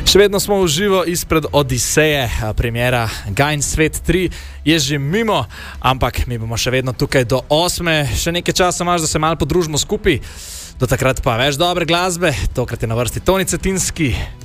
Še vedno smo v živo izpred Odiseje, premiera Gain Svet 3 je že mimo, ampak mi bomo še vedno tukaj do 8. Še nekaj časa imaš, da se malo podružimo skupaj. Do takrat pa več dobre glasbe, tokrat je na vrsti Toni Cetinski.